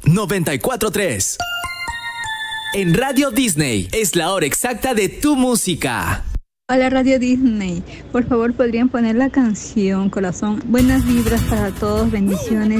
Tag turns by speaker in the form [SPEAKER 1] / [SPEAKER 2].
[SPEAKER 1] 94.3. En Radio Disney es la hora exacta de tu música.
[SPEAKER 2] Hola Radio Disney, por favor podrían poner la canción Corazón. Buenas vibras para todos, bendiciones.